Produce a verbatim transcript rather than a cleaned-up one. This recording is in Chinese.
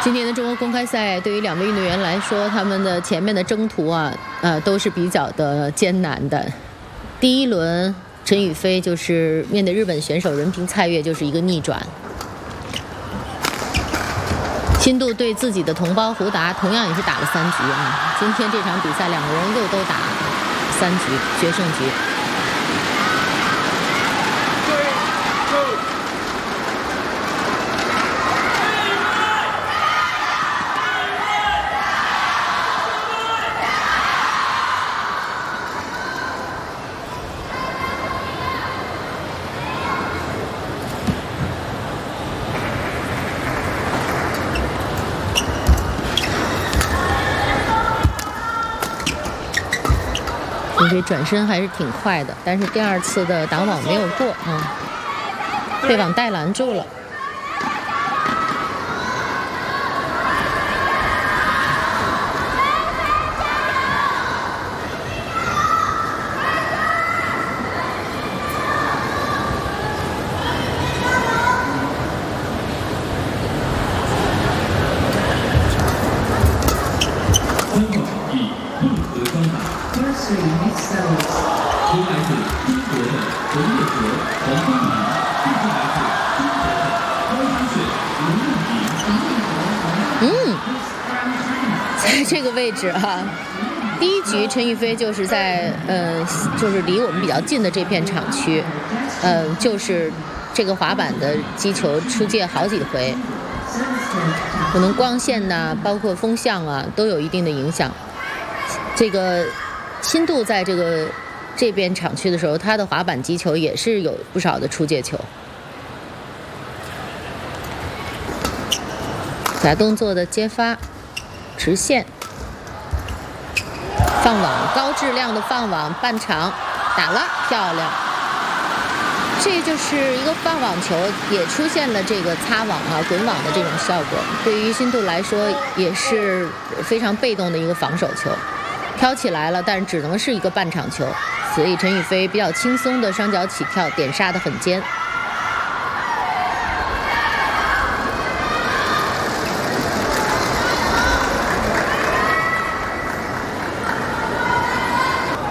今年的中国公开赛对于两位运动员来说，他们的前面的征途啊，呃，都是比较的艰难的。第一轮，陈雨菲就是面对日本选手任凭蔡越就是一个逆转。新度对自己的同胞胡达同样也是打了三局啊。今天这场比赛，两个人又都打三局决胜局。 这转身还是挺快的，但是第二次的挡网没有过啊，被网带拦住了。 由来自中国的冯月和、黄飞宇，并且来自中国的高山雪、刘梦莹。 嗯，在这个位置哈、啊，第一局陈雨菲就是在呃，就是离我们比较近的这片场区，呃，就是这个滑板的击球出界好几回，可能光线呐、包括风向啊，都有一定的影响。这个新度在这个。 这边场区的时候，他的滑板击球也是有不少的出界球。假动作的接发，直线，放网，高质量的放网，半场打了，漂亮。这就是一个放网球，也出现了这个擦网啊、滚网的这种效果。对于新度来说，也是非常被动的一个防守球，挑起来了，但是只能是一个半场球。 所以陈雨菲比较轻松的双脚起跳，点杀得很尖。